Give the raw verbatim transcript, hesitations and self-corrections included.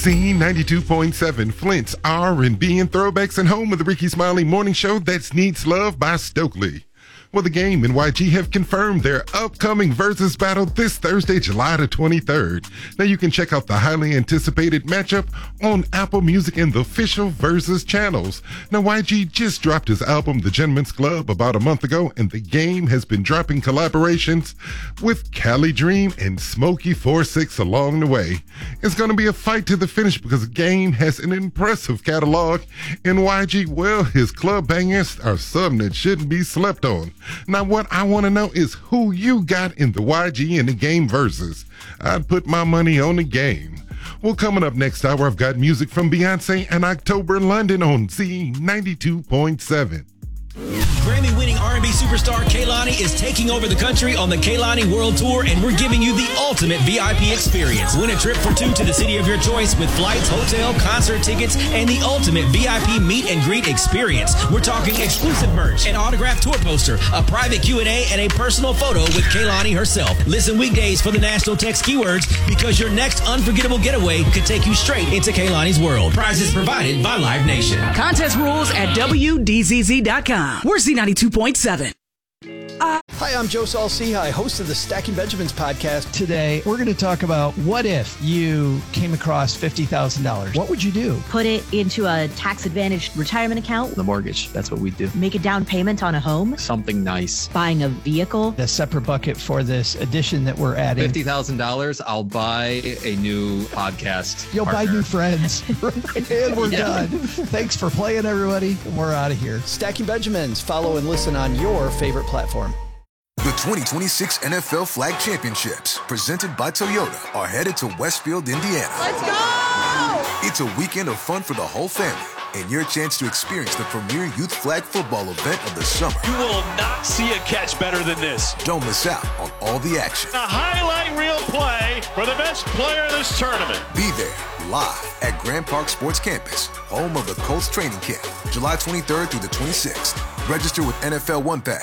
Z ninety-two point seven, Flint's R and B and throwbacks, and home of the Ricky Smiley Morning Show. That's Needs Love by Stokely. Well, the Game and Y G have confirmed their upcoming Versus battle this Thursday, July the twenty-third. Now, you can check out the highly anticipated matchup on Apple Music and the official Versus channels. Now, Y G just dropped his album, The Gentleman's Club, about a month ago, and the Game has been dropping collaborations with Cali Dream and Smokey four six along the way. It's going to be a fight to the finish because the Game has an impressive catalog, and Y G, well, his club bangers are something that shouldn't be slept on. Now, what I want to know is who you got in the Y G and the Game Versus. I'd put my money on the Game. Well, coming up next hour, I've got music from Beyonce and October in London on Z ninety-two point seven. Grammy-winning R and B superstar Kehlani is taking over the country on the Kehlani World Tour, and we're giving you the ultimate V I P experience. Win a trip for two to the city of your choice with flights, hotel, concert tickets, and the ultimate V I P meet and greet experience. We're talking exclusive merch, an autographed tour poster, a private Q and A, and a personal photo with Kehlani herself. Listen weekdays for the national text keywords, because your next unforgettable getaway could take you straight into Kehlani's world. Prizes provided by Live Nation. Contest rules at W D Z Z dot com. We're Z ninety-two point seven. Uh, Hi, I'm Joe Saul-Sehy, host of the Stacking Benjamins podcast. Today, we're going to talk about what if you came across fifty thousand dollars. What would you do? Put it into a tax-advantaged retirement account. The mortgage, that's what we do. Make a down payment on a home. Something nice. Buying a vehicle. The separate bucket for this edition that we're adding. fifty thousand dollars, I'll buy a new podcast You'll partner. buy new friends. And we're yeah. done. Thanks for playing, everybody. We're out of here. Stacking Benjamins. Follow and listen on your favorite platform. The twenty twenty-six N F L Flag Championships, presented by Toyota, are headed to Westfield, Indiana. Let's go! It's a weekend of fun for the whole family, and your chance to experience the premier youth flag football event of the summer. You will not see a catch better than this. Don't miss out on all the action. A highlight reel play for the best player in this tournament. Be there, live at Grand Park Sports Campus, home of the Colts training camp, July twenty-third through the twenty-sixth. Register with N F L One Pass